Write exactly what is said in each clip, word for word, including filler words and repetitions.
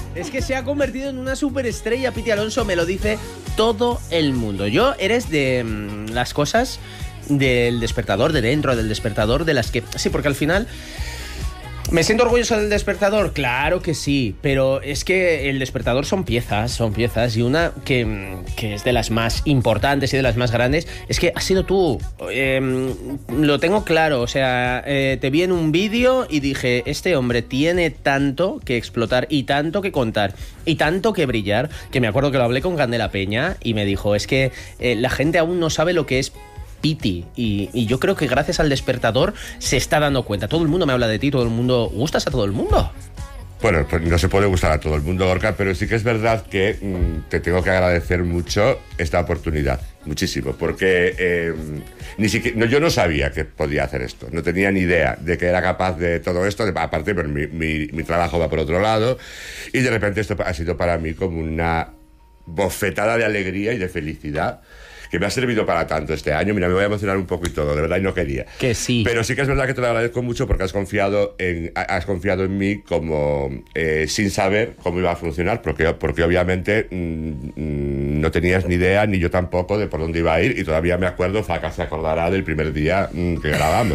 Es que se ha convertido en una superestrella, Piti Alonso, me lo dice todo el mundo. Yo eres de mmm, las cosas del despertador, de dentro del despertador, de las que... Sí, porque al final... ¿Me siento orgulloso del despertador? Claro que sí, pero es que el despertador son piezas, son piezas, y una que, que es de las más importantes y de las más grandes, es que has sido tú. Eh, lo tengo claro, o sea, eh, te vi en un vídeo y dije, este hombre tiene tanto que explotar y tanto que contar y tanto que brillar, que me acuerdo que lo hablé con Candela Peña y me dijo, es que eh, la gente aún no sabe lo que es Piti, y, y yo creo que gracias al despertador se está dando cuenta. Todo el mundo me habla de ti, todo el mundo... ¿Gustas a todo el mundo? Bueno, pues no se puede gustar a todo el mundo, Gorka, pero sí que es verdad que mmm, te tengo que agradecer mucho esta oportunidad, muchísimo, porque eh, ni siquiera, no, yo no sabía que podía hacer esto, no tenía ni idea de que era capaz de todo esto, de, aparte, pero mi, mi, mi trabajo va por otro lado, y de repente esto ha sido para mí como una bofetada de alegría y de felicidad, que me ha servido para tanto este año. Mira, me voy a emocionar un poco y todo, de verdad, y no quería. Que sí. Pero sí que es verdad que te lo agradezco mucho porque has confiado en, has confiado en mí como eh, sin saber cómo iba a funcionar, porque, porque obviamente mmm, no tenías ni idea, ni yo tampoco, de por dónde iba a ir, y todavía me acuerdo, Faca se acordará del primer día mmm, que grabamos.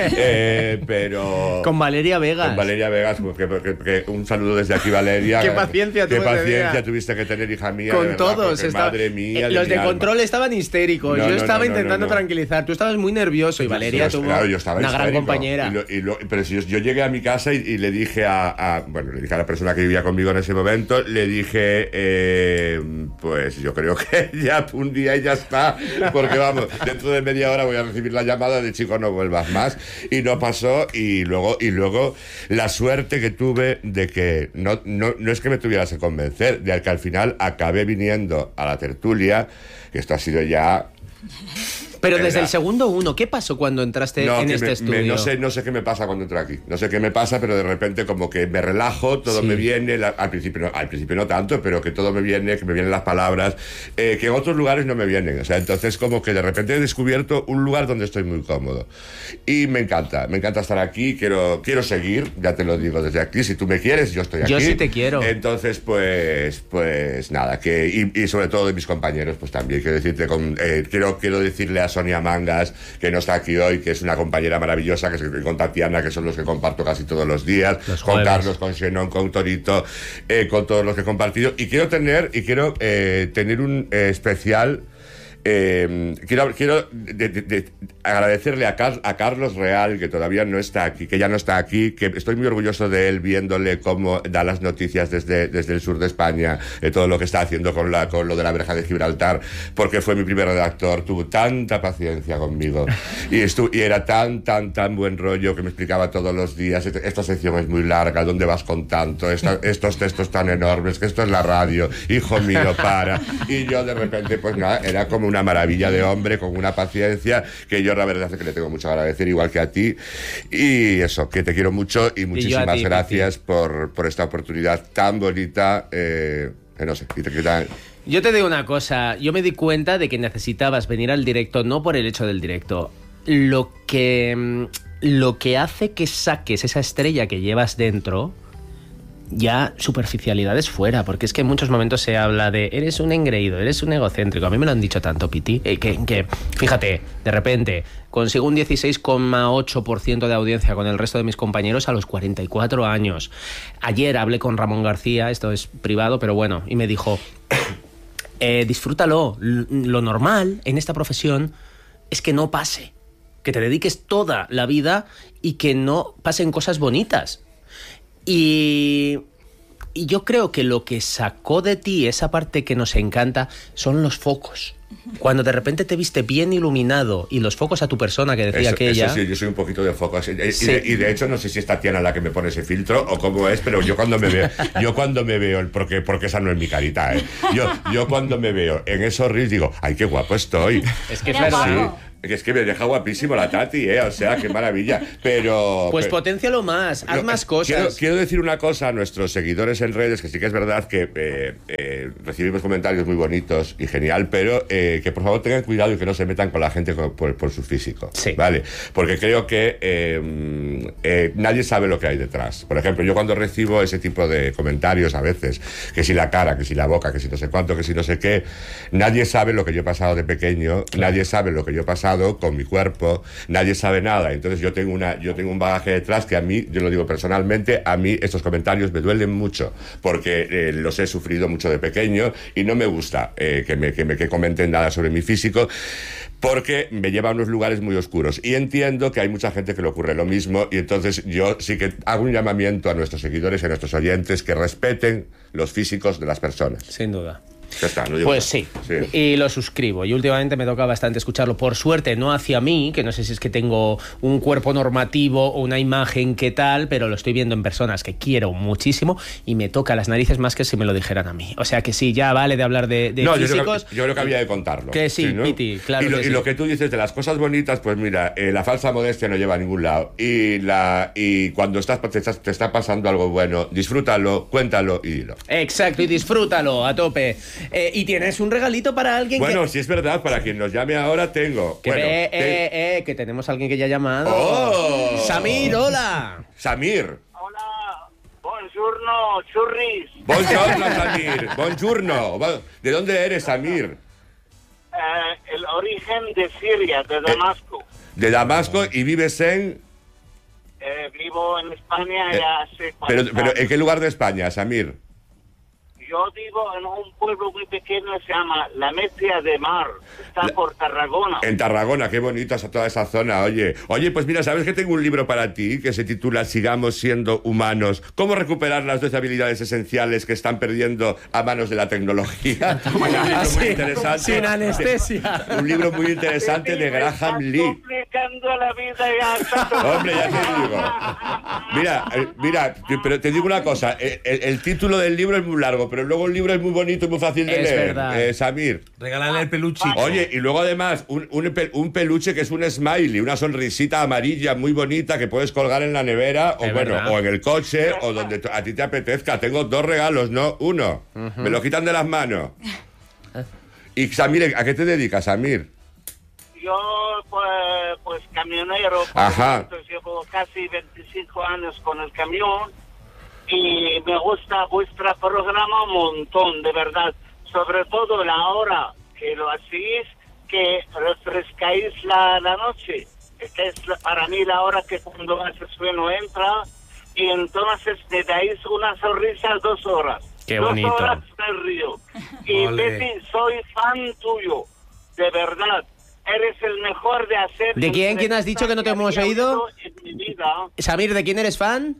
eh, pero... Con Valeria Vegas. Con Valeria Vegas, que, que, que un saludo desde aquí, Valeria. Qué paciencia Qué paciencia día. tuviste que tener, hija mía. Con verdad, todos. Estaba... Madre mía. Eh, los de, de control alma. estaban histéricos. No, yo no, estaba no, no, intentando no, no. tranquilizar. Tú estabas muy nervioso y Valeria yo, tuvo claro, yo estaba una histérico. gran compañera. Y lo, y lo, pero si yo, yo llegué a mi casa y, y le dije a, a... Bueno, le dije a la persona que vivía conmigo en ese momento, le dije... Eh, pues yo creo que ya un día y ya está. Porque vamos, dentro de media hora voy a recibir la llamada de chico, no vuelvas más. Y no pasó. Y luego, y luego la suerte que tuve de que... No, no, no es que me tuvieras que convencer, de que al final acabé viniendo a la tertulia, que esto ha sido ya... Pero desde el segundo uno, ¿qué pasó cuando entraste no, en este me, estudio? Me, no, sé, no sé qué me pasa cuando entro aquí. No sé qué me pasa, pero de repente como que me relajo, todo sí. me viene. La, al, principio no, al principio no tanto, pero que todo me viene, que me vienen las palabras, eh, que en otros lugares no me vienen. O sea, entonces como que de repente he descubierto un lugar donde estoy muy cómodo. Y me encanta, me encanta estar aquí, quiero, quiero seguir, ya te lo digo desde aquí. Si tú me quieres, yo estoy aquí. Yo sí te quiero. Entonces, pues, pues nada, que y, y sobre todo de mis compañeros, pues también quiero decirte, con, eh, quiero, quiero decirle a Sonia Mangas, que no está aquí hoy, que es una compañera maravillosa, que es con Tatiana, que son los que comparto casi todos los días, los con Carlos, con Xenón, con Torito, eh, con todos los que he compartido, y quiero tener y quiero eh, tener un eh, especial. Eh, quiero quiero de, de, de agradecerle a, Car a Carlos Real, que todavía no está aquí, que ya no está aquí, que estoy muy orgulloso de él, viéndole cómo da las noticias desde, desde el sur de España, de todo lo que está haciendo con, la, con lo de la verja de Gibraltar, porque fue mi primer redactor, tuvo tanta paciencia conmigo y, estu y era tan, tan, tan buen rollo, que me explicaba todos los días, esta sección es muy larga, ¿dónde vas con tanto? Esta, estos textos tan enormes, que esto es la radio, hijo mío, para. Y yo de repente, pues nada, era como una maravilla de hombre, con una paciencia que yo la verdad es que le tengo mucho a agradecer, igual que a ti, y eso, que te quiero mucho y muchísimas y ti, gracias por, por esta oportunidad tan bonita, eh, que no sé, y te quitan... Yo te digo una cosa, yo me di cuenta de que necesitabas venir al directo no por el hecho del directo, lo que, lo que hace que saques esa estrella que llevas dentro... ya superficialidades fuera, porque es que en muchos momentos se habla de eres un engreído, eres un egocéntrico. A mí me lo han dicho tanto, Piti, eh, que, que, fíjate, de repente consigo un dieciséis coma ocho por ciento de audiencia con el resto de mis compañeros a los cuarenta y cuatro años. Ayer hablé con Ramón García, esto es privado, pero bueno, y me dijo, eh, disfrútalo, lo normal en esta profesión es que no pase, que te dediques toda la vida y que no pasen cosas bonitas. Y, y yo creo que lo que sacó de ti esa parte que nos encanta son los focos. Cuando de repente te viste bien iluminado y los focos a tu persona, que decía eso, aquella... Eso sí, yo soy un poquito de focos. Y, sí. y, de, y de hecho no sé si es Tatiana la que me pone ese filtro o cómo es, pero yo cuando me veo, yo cuando me veo, porque, porque esa no es mi carita, ¿eh? Yo, yo cuando me veo en esos reels digo, ay, qué guapo estoy. Es que es verdad. Sí. Que es que me deja guapísimo la Tati, ¿eh? O sea, qué maravilla. Pero... Pues pero, potencialo más, haz no, más cosas. Quiero, quiero decir una cosa a nuestros seguidores en redes, que sí que es verdad que eh, eh, recibimos comentarios muy bonitos y genial, pero eh, que por favor tengan cuidado y que no se metan con la gente con, por, por su físico. Sí. ¿Vale? Porque creo que eh, eh, nadie sabe lo que hay detrás. Por ejemplo, yo cuando recibo ese tipo de comentarios a veces, que si la cara, que si la boca, que si no sé cuánto, que si no sé qué, nadie sabe lo que yo he pasado de pequeño, claro. Nadie sabe lo que yo he pasado con mi cuerpo, nadie sabe nada. Entonces yo tengo una yo tengo un bagaje detrás que a mí, yo lo digo personalmente, a mí estos comentarios me duelen mucho porque eh, los he sufrido mucho de pequeño y no me gusta eh, que, me, que me que comenten nada sobre mi físico porque me lleva a unos lugares muy oscuros y entiendo que hay mucha gente que le ocurre lo mismo y entonces yo sí que hago un llamamiento a nuestros seguidores y a nuestros oyentes que respeten los físicos de las personas. Sin duda. Ya está, no digo pues nada. sí. sí, y lo suscribo. Y últimamente me toca bastante escucharlo. Por suerte, no hacia mí, que no sé si es que tengo un cuerpo normativo o una imagen que tal, pero lo estoy viendo en personas que quiero muchísimo y me toca las narices más que si me lo dijeran a mí. O sea que sí, ya vale de hablar de, de no, físicos. Yo creo, que, yo creo que había de contarlo. Que sí, sí, ¿no? Piti, claro. Y lo, que y sí. lo que tú dices de las cosas bonitas, pues mira, eh, la falsa modestia no lleva a ningún lado. Y, la, y cuando estás, te, estás, te está pasando algo bueno, disfrútalo, cuéntalo y dilo. Exacto, y disfrútalo a tope. Eh, y tienes un regalito para alguien bueno, que... si es verdad, para quien nos llame ahora tengo... Que, bueno, eh, te... eh, eh, que tenemos a alguien que ya ha llamado. ¡Oh! Samir, hola. Samir. Hola, buongiorno, churris. Buongiorno, Samir. Buongiorno. ¿De dónde eres, Samir? Eh, el origen de Siria, de Damasco. Eh, de Damasco y vives en... Eh, vivo en España eh, ya hace cuarenta pero, pero, años. ¿en qué lugar de España, Samir? Yo vivo en un pueblo muy pequeño, se llama La Metia de Mar, está La... por Tarragona. En Tarragona, qué bonita es toda esa zona, oye. Oye, pues mira, ¿sabes que tengo un libro para ti que se titula Sigamos siendo humanos? ¿Cómo recuperar las doce habilidades esenciales que están perdiendo a manos de la tecnología? Un libro muy interesante. Sin anestesia. Un libro muy interesante de Graham Lee. Complicando la vida ya. Hombre, ya te digo. Mira, eh, mira, pero te digo una cosa, el, el, el título del libro es muy largo, pero luego el libro es muy bonito y muy fácil de es leer. Verdad. Eh, Samir. Regálale el peluchito. Oye, y luego además un, un, un peluche que es un smiley, una sonrisita amarilla muy bonita que puedes colgar en la nevera o, bueno, o en el coche o donde a ti te apetezca. Tengo dos regalos, no uno. Uh-huh. Me lo quitan de las manos. Y Samir, ¿a qué te dedicas, Samir? Yo, pues, pues camionero. Ajá. Llevo casi veinticinco años con el camión. Y me gusta vuestro programa un montón, de verdad. Sobre todo la hora que lo hacéis, que refrescáis la, la noche. Que es para mí la hora que cuando hace sueño entra. Y entonces te dais una sonrisa dos horas. Qué dos bonito. horas me río. Y Betty, soy fan tuyo. De verdad. Eres el mejor de hacer... ¿De quién? ¿Quién has dicho que no te hemos oído? En mi vida. Samir, ¿de quién eres fan?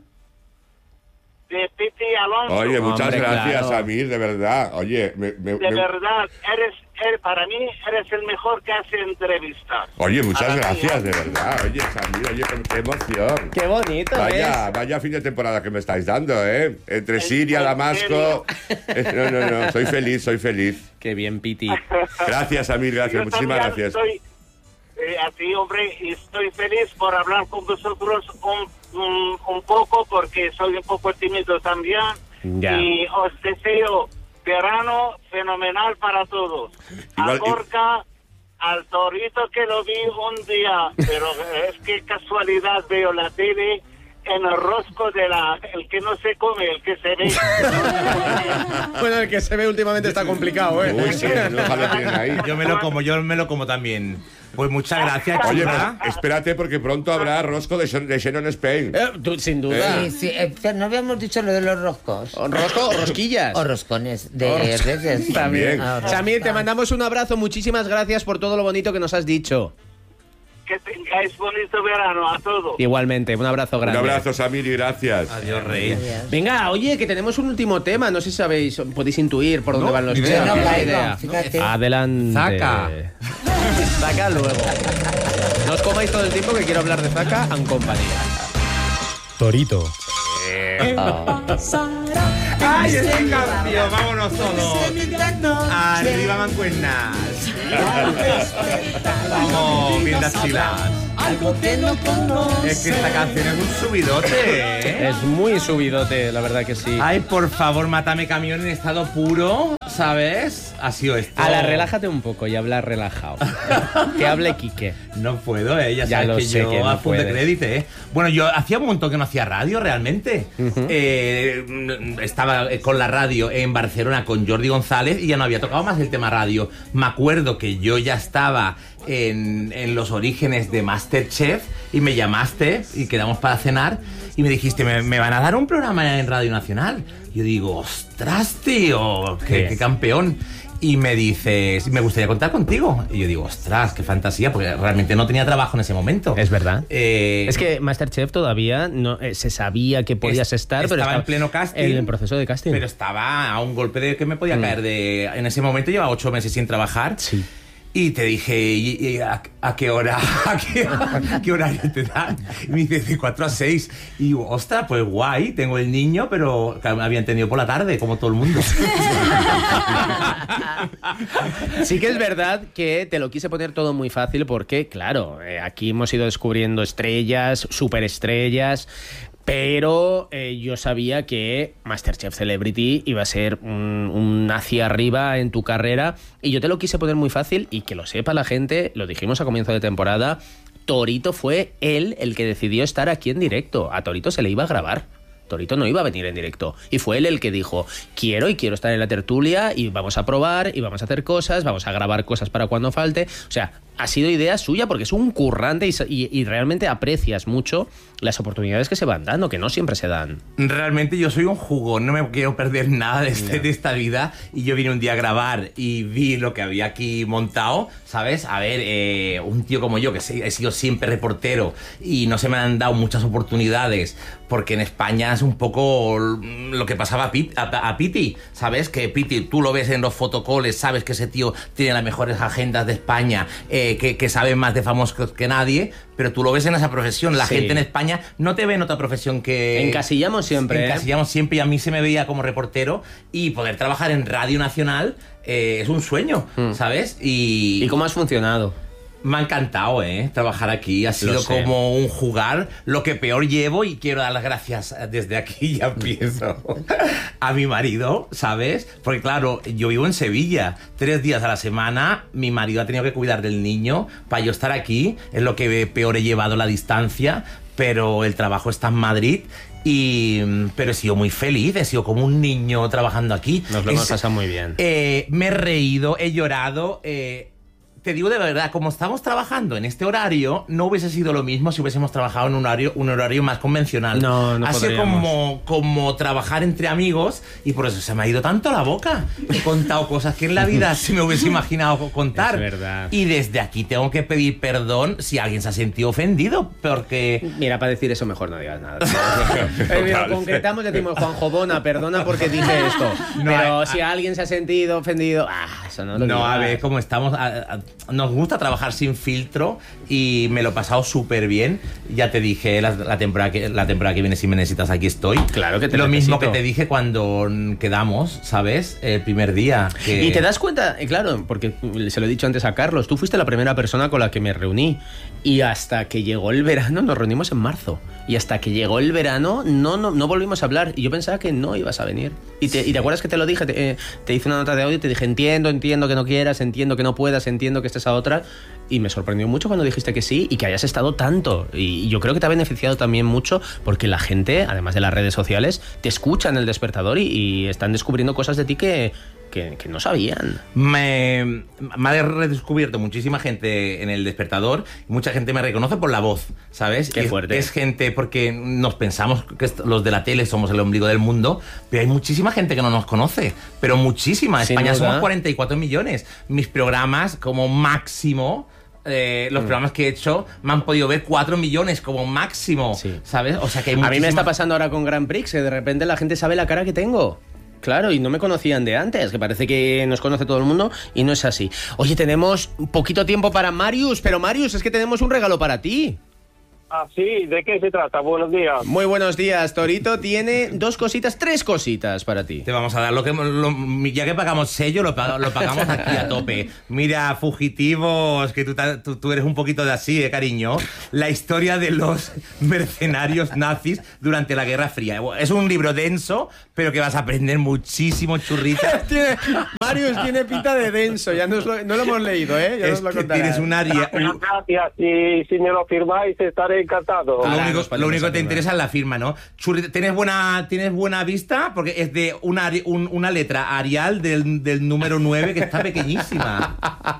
De Piti Alonso. Oye, muchas Hombre, gracias, claro. Samir, de verdad. Oye, me, me, De me... verdad, eres, eres, para mí, eres el mejor que hace entrevistas. Oye, muchas Para gracias, mí, de verdad. Oye, Samir, oye, qué emoción. Qué bonito, Vaya, ¿ves? vaya fin de temporada que me estáis dando, ¿eh? Entre ¿En- Siria, en Damasco... Eh, No, no, no, soy feliz, soy feliz. Qué bien, Piti. Gracias, Samir, gracias, Yo muchísimas también gracias. Estoy, eh, a ti, hombre, y estoy feliz por hablar con vosotros un, un, un poco, porque soy un poco tímido también. Ya. Y os deseo verano fenomenal para todos. Igual- a Gorka, al Torito que lo vi un día, pero es que casualidad veo la tele en el rosco de la... el que no se come, el que se ve. Bueno, el que se ve últimamente está complicado, ¿eh? Uy, sí, no lo tienen ahí. Yo me lo como, yo me lo como también. Pues muchas gracias, Oye, chula. pues, espérate porque pronto habrá rosco de, Shen- de Shannon Spain. Eh, tú, sin duda. Sí, sí, eh, pero no habíamos dicho lo de los roscos. ¿O ¿Rosco o rosquillas? O roscones de O ros- redes. También. Ah, rosca. Samir, te mandamos un abrazo. Muchísimas gracias por todo lo bonito que nos has dicho. Que tengáis bonito verano a todos. Igualmente, un abrazo Un grande. abrazo, Samir, y gracias. Adiós, rey. Adiós. Venga, oye, que tenemos un último tema. No sé si sabéis, podéis intuir por dónde No, van los ni temas. idea. Yo no ¿Tenéis caigo, idea? fíjate. Adelante. Zaca. Zaca luego. No os comáis todo el tiempo que quiero hablar de Zaca and Company. Torito. ¡Ay, ese cambio! ¡Vámonos todos! ¡Arriba, mancuernas! ¡Vamos, bien las chilas! Algo que no conozco. Es que esta canción es un subidote, ¿eh? Es muy subidote, la verdad que sí. Ay, por favor, mátame camión en estado puro, ¿sabes? Ha sido esto. Ala, relájate un poco y habla relajado. Que hable Quique. No puedo, ¿eh? Ya, Ya sabes lo que sé yo que no a punto de puedes. crédito, ¿eh? Bueno, yo hacía un montón que no hacía radio, realmente. Ujú. Eh, estaba con la radio en Barcelona con Jordi González y ya no había tocado más el tema radio. Me acuerdo que yo ya estaba en, en los orígenes de Masterchef y me llamaste y quedamos para cenar y me dijiste, me, me van a dar un programa en Radio Nacional. Yo digo, ostras, tío, qué, Sí. qué campeón. Y me dices, me gustaría contar contigo. Y yo digo, ostras, qué fantasía, porque realmente no tenía trabajo en ese momento. Es verdad. Eh, Es que Masterchef todavía no eh, se sabía que podías Es- estar, pero estaba en pleno casting, en el proceso de casting. Pero estaba a un golpe de que me podía Mm. caer de... En ese momento llevaba ocho meses sin trabajar. Sí. Y te dije, ¿y, y a, a qué hora? ¿A qué, a qué horario te dan? Y me dice, de cuatro a seis. Y digo, ostras, pues guay, tengo el niño, pero que me había entendido por la tarde, como todo el mundo. Sí que es verdad que te lo quise poner todo muy fácil porque, claro, eh, aquí hemos ido descubriendo estrellas, superestrellas, pero eh, yo sabía que Masterchef Celebrity iba a ser un, un hacia arriba en tu carrera y yo te lo quise poner muy fácil y que lo sepa la gente, lo dijimos a comienzo de temporada, Torito fue él el que decidió estar aquí en directo, a Torito se le iba a grabar. Torito no iba a venir en directo. Y fue él el que dijo, quiero y quiero estar en la tertulia y vamos a probar y vamos a hacer cosas, vamos a grabar cosas para cuando falte. O sea, ha sido idea suya porque es un currante y, y, y realmente aprecias mucho las oportunidades que se van dando, que no siempre se dan. Realmente yo soy un jugón, no me quiero perder nada de, este, de esta vida. Y yo vine un día a grabar y vi lo que había aquí montado, ¿sabes? A ver, eh, un tío como yo, que he sido siempre reportero y no se me han dado muchas oportunidades, porque en España es un poco lo que pasaba a, Pit, a, a Piti, ¿sabes? Que Piti, tú lo ves en los fotocoles, sabes que ese tío tiene las mejores agendas de España, eh, que, que sabe más de famosos que nadie, pero tú lo ves en esa profesión. La Sí. gente en España no te ve en otra profesión que... Encasillamos siempre, ¿eh? Encasillamos siempre y a mí se me veía como reportero y poder trabajar en Radio Nacional eh, es un sueño, Mm. ¿sabes? Y, ¿Y cómo has funcionado? me ha encantado, ¿eh? Trabajar aquí. Ha Lo sido sé. como un jugar. Lo que peor llevo, y quiero dar las gracias desde aquí, ya empiezo, a mi marido, ¿sabes? Porque claro, yo vivo en Sevilla. Tres días a la semana, mi marido ha tenido que cuidar del niño para yo estar aquí. Es lo que peor he llevado la distancia, pero el trabajo está en Madrid. Y, pero he sido muy feliz, he sido como un niño trabajando aquí. Nos lo hemos Es- pasado muy bien. eh, me he reído, he llorado. eh, te digo de verdad, como estamos trabajando en este horario, no hubiese sido lo mismo si hubiésemos trabajado en un horario, un horario más convencional. No, no Ha sido podríamos. como, como trabajar entre amigos y por eso se me ha ido tanto la boca. He contado cosas que en la vida se me hubiese imaginado contar. Es verdad. Y desde aquí tengo que pedir perdón si alguien se ha sentido ofendido, porque... Mira, para decir eso mejor no digas nada. Eh, mira, concretamos, decimos, Juanjo Bona, perdona porque dije esto. No, Pero a- si alguien se ha sentido ofendido, ah, eso no lo No, a digas. ver, como estamos... a- a- nos gusta trabajar sin filtro y me lo he pasado súper bien. Ya te dije la, la, temporada que, la temporada que viene, si me necesitas, aquí estoy. Claro que te Lo necesito. mismo que te dije cuando quedamos, ¿sabes? El primer día. Que... Y te das cuenta, eh, claro, porque se lo he dicho antes a Carlos, tú fuiste la primera persona con la que me reuní y hasta que llegó el verano, nos reunimos en marzo, y hasta que llegó el verano no, no, no volvimos a hablar y yo pensaba que no ibas a venir. Y te, y te acuerdas que te lo dije, te, eh, te hice una nota de audio y te dije, entiendo, entiendo que no quieras, entiendo que no puedas, entiendo que estés a otra, y me sorprendió mucho cuando dijiste que sí y que hayas estado tanto. Y yo creo que te ha beneficiado también mucho porque la gente, además de las redes sociales, te escucha en El Despertador y, y están descubriendo cosas de ti que, que, que no sabían. Me, me ha redescubierto muchísima gente en El Despertador. Mucha gente me reconoce por la voz, ¿sabes? Qué Es- fuerte. Es gente porque nos pensamos que est- los de la tele somos el ombligo del mundo, pero hay muchísima gente que no nos conoce. Pero muchísima. En Sin España duda. somos cuarenta y cuatro millones. Mis programas, como máximo... eh, los Mm. programas que he hecho me han podido ver cuatro millones como máximo, Sí. ¿sabes? O sea que hay A mí me muchísima- está pasando ahora con Grand Prix, que de repente la gente sabe la cara que tengo. Claro, y no me conocían de antes, que parece que nos conoce todo el mundo y no es así. Oye, tenemos un poquito tiempo para Marius, pero Marius, es que tenemos un regalo para ti. Ah, sí, ¿de qué se trata? Buenos días. Muy buenos días, Torito. Tiene dos cositas, tres cositas para ti. Te vamos a dar lo que lo, ya que pagamos sello, lo, pag- lo pagamos aquí a tope. Mira, fugitivos, que tú, tú, tú eres un poquito de así, eh, cariño. La historia de los mercenarios nazis durante la Guerra Fría. Es un libro denso, pero que vas a aprender muchísimo, churrita. Tiene, Marius tiene pinta de denso, ya nos lo, no lo hemos leído, ¿eh? Ya Es nos lo que contarás. tienes un área... un- Gracias, y si me lo firmáis estaré encantado. Ah, Lo Ahora único, nos ponemos lo único a que te firmar. interesa es la firma, ¿no? Churri, ¿tienes buena, ¿tienes buena vista? Porque es de una, ari- un- una letra Arial del, del número nueve que está pequeñísima.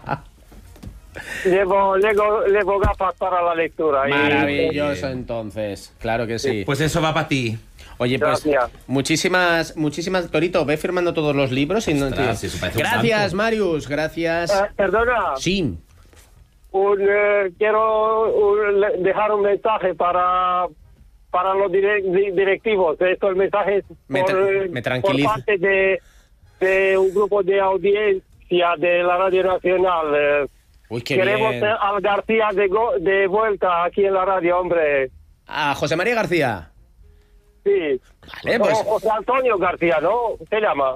Llevo, llevo, llevo gafas para la lectura. y- Maravilloso, entonces. Claro que sí. Pues eso va para ti. Oye, pues Gracias. muchísimas, muchísimas... Torito, ve firmando todos los libros y no... Ostras, sí, eso parece un Gracias, banco. Marius, gracias. Eh, perdona, Sí. un, eh, quiero un- le- dejar un mensaje para para los dire- di- directivos. Estos mensajes Me por, tra- eh, me por tranquiliza. parte de, de un grupo de audiencia de la Radio Nacional. Eh, Uy, qué queremos bien. eh, al García de, go- de vuelta aquí en la radio, hombre. A José María García. Sí. Vale, pues... O José Antonio García, ¿no? Se llama.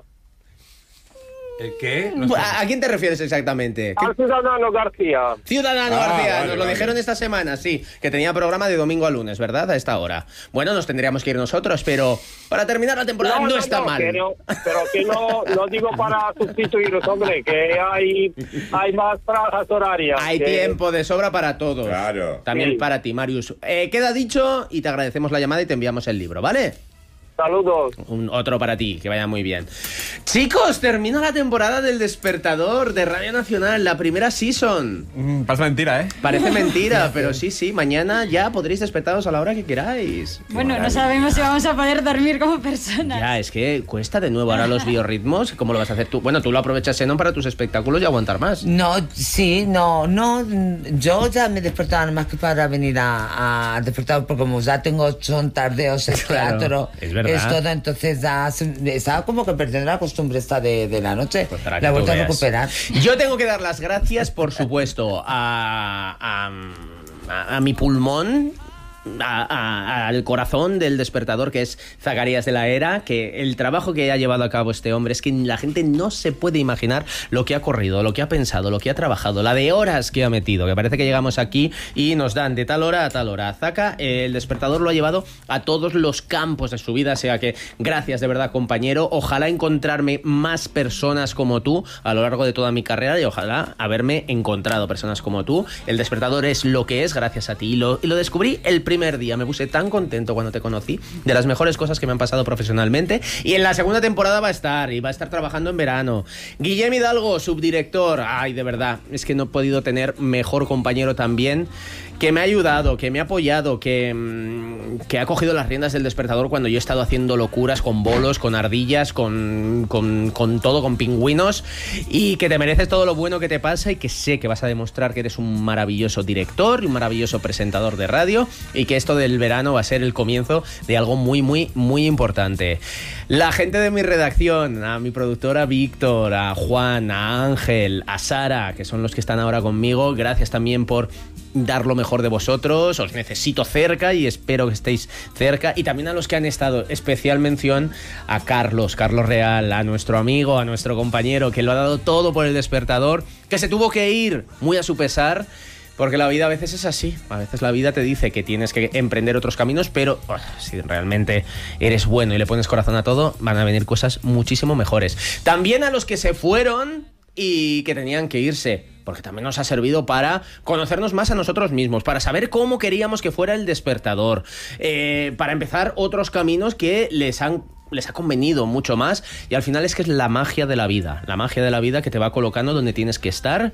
¿El qué? No sé. ¿A, a quién te refieres exactamente? ¿Qué- Al Ciudadano García. Ciudadano Ah, García, vale, nos lo vale. dijeron esta semana, sí, que tenía programa de domingo a lunes, ¿verdad? A esta hora. Bueno, nos tendríamos que ir nosotros, pero para terminar la temporada no, está mal. Pero, pero que no, no digo para sustituiros, hombre, que hay, hay más franjas horarias. Hay que- tiempo de sobra para todos. Claro. También Sí. para ti, Marius. Eh, queda dicho y te agradecemos la llamada y te enviamos el libro, ¿vale? Saludos. Un otro para ti, que vaya muy bien. Chicos, termina la temporada del Despertador de Radio Nacional, la primera season. Mm, parece mentira, ¿eh? Parece mentira, pero sí, sí, mañana ya podréis despertaros a la hora que queráis. Bueno, no sabemos si vamos a poder dormir como personas. Ya, es que cuesta de nuevo ahora los biorritmos. ¿Cómo lo vas a hacer tú? Bueno, tú lo aprovechas, Xenon, para tus espectáculos y aguantar más. No, sí, no, no, yo ya me despertaba nada más que para venir a, a despertar, porque como ya tengo, son tardeos, es Claro, teatro, es verdad. todo, entonces ya se- estaba como que perdiendo la costumbre esta de, de la noche, Pues para que la he tú vuelto a veas. recuperar. Yo tengo que dar las gracias, por supuesto, a, a, a- a mi pulmón, a- a- al corazón del Despertador, que es Zacarías de la Era, que el trabajo que ha llevado a cabo este hombre es que la gente no se puede imaginar lo que ha corrido, lo que ha pensado, lo que ha trabajado, la de horas que ha metido, que parece que llegamos aquí y nos dan de tal hora a tal hora. Zaca, eh, el Despertador lo ha llevado a todos los campos de su vida, o sea que gracias de verdad, compañero. Ojalá encontrarme más personas como tú a lo largo de toda mi carrera y ojalá haberme encontrado personas como tú. El Despertador es lo que es gracias a ti y lo, y lo descubrí el primer día. Me puse tan contento cuando te conocí, de las mejores cosas que me han pasado profesionalmente, y en la segunda temporada va a estar y va a estar trabajando en verano. Guillem Hidalgo, subdirector. Ay, de verdad, es que no he podido tener mejor compañero también, que me ha ayudado, que me ha apoyado, que, mm, que ha cogido las riendas del Despertador cuando yo he estado haciendo locuras con bolos, con ardillas, con, con, con todo, con pingüinos, y que te mereces todo lo bueno que te pasa y que sé que vas a demostrar que eres un maravilloso director y un maravilloso presentador de radio y que esto del verano va a ser el comienzo de algo muy, muy, muy importante. La gente de mi redacción, a mi productora Víctor, a Juan, a Ángel, a Sara, que son los que están ahora conmigo, gracias también por dar lo mejor de vosotros. Os necesito cerca y espero que estéis cerca. Y también a los que han estado, especial mención a Carlos, Carlos Real, a nuestro amigo, a nuestro compañero, que lo ha dado todo por el Despertador, que se tuvo que ir muy a su pesar, porque la vida a veces es así. A veces la vida te dice que tienes que emprender otros caminos, pero oh, si realmente eres bueno y le pones corazón a todo, van a venir cosas muchísimo mejores. También a los que se fueron y que tenían que irse, porque también nos ha servido para conocernos más a nosotros mismos, para saber cómo queríamos que fuera el Despertador, eh, para empezar otros caminos que les han les ha convenido mucho más, y al final es que es la magia de la vida, la magia de la vida que te va colocando donde tienes que estar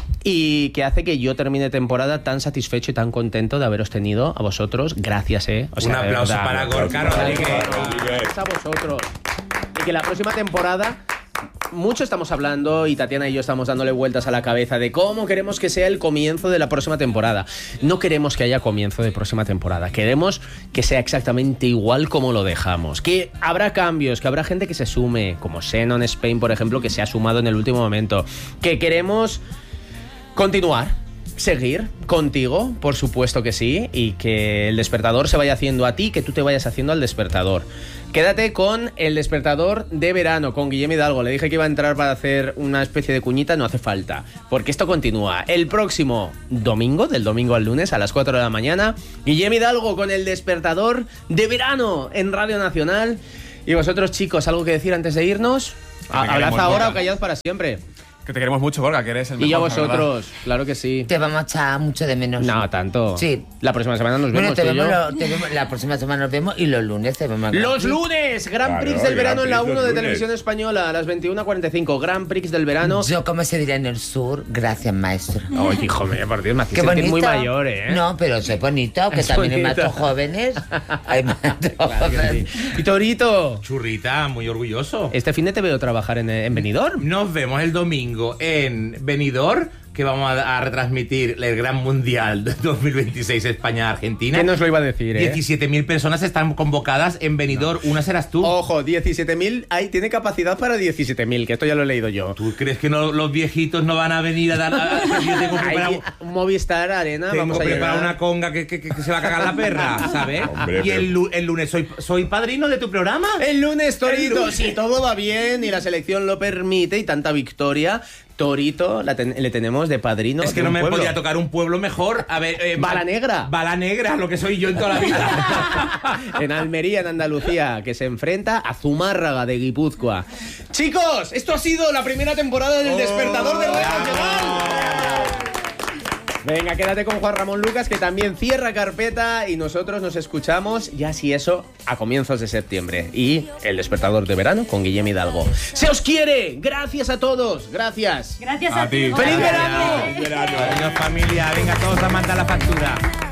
y que hace que yo termine temporada tan satisfecho y tan contento de haberos tenido a vosotros. Gracias, eh. O sea, Un de aplauso verdad, para un Gorka aplauso para Rodríguez. Gorka. Gracias a vosotros. Y que la próxima temporada, mucho estamos hablando y Tatiana y yo estamos dándole vueltas a la cabeza de cómo queremos que sea el comienzo de la próxima temporada. No queremos que haya comienzo de próxima temporada, queremos que sea exactamente igual como lo dejamos, que habrá cambios, que habrá gente que se sume, como Xenon Spain, por ejemplo, que se ha sumado en el último momento, que queremos continuar, seguir contigo, por supuesto que sí, y que el despertador se vaya haciendo a ti, que tú te vayas haciendo al despertador. Quédate con el despertador de verano, con Guillem Hidalgo. Le dije que iba a entrar para hacer una especie de cuñita, no hace falta, porque esto continúa. El próximo domingo, del domingo al lunes, a las cuatro de la mañana, Guillem Hidalgo con el despertador de verano en Radio Nacional. Y vosotros, chicos, ¿algo que decir antes de irnos? Hablad ahora o callad para siempre. Que te queremos mucho, Gorka, que eres el mejor. Y a vosotros, claro que sí. Te vamos a echar mucho de menos. No, tanto. Sí. La próxima semana nos Bueno, vemos. te tú y vemos, yo. lo- te vemos- la próxima semana nos vemos y los lunes te vemos. Los lunes, Gran Claro, Prix del Gran verano en la Prix uno los de lunes. Televisión Española a las veintiuna cuarenta y cinco. Gran Prix del verano. Yo, como se diría en el sur, gracias, maestro. Ay, hijo mío, por Dios, me haces Qué sentir bonito. muy mayor, ¿eh? No, pero soy bonito, que Es también hay bonito. matos jóvenes. Hay matos Claro que jóvenes. sí. Y Torito, Churrita, muy orgulloso. este fin de te veo trabajar en, en Benidorm. Nos vemos el domingo en Benidorm, que vamos a, a retransmitir el Gran Mundial de dos mil veintiséis España-Argentina. ¿Qué nos lo iba a decir, eh? diecisiete mil personas están convocadas en Benidorm. Una serás tú. Ojo, diecisiete mil, ahí tiene capacidad para diecisiete mil, que esto ya lo he leído yo. ¿Tú crees que no, los viejitos no van a venir a dar... a- a- yo tengo preparado, Ahí, Movistar Arena, tengo vamos a preparado llegar. una conga que, que- que- que se va a cagar la perra, ¿sabes? Hombre, y el, pero- lu- el lunes soy, soy padrino de tu programa. El lunes, Torito, El lunes. si todo va bien y la selección lo permite y tanta victoria, Torito la ten- le tenemos de padrino. Es que de no un me pueblo. podía tocar un pueblo mejor. A ver, eh, Bala Negra. Bala Negra, lo que soy yo en toda la vida. En Almería, en Andalucía, que se enfrenta a Zumárraga de Guipúzcoa. Chicos, esto ha sido la primera temporada del Despertador de Radio Nacional. Venga, quédate con Juan Ramón Lucas, que también cierra carpeta, y nosotros nos escuchamos, ya si eso, a comienzos de septiembre. Y el Despertador de verano con Guillem Hidalgo. ¡Se os quiere! Gracias a todos, gracias. Gracias A a, ti. ti. ¡Feliz Gorka. verano! Adiós, familia. Venga, todos a mandar la factura.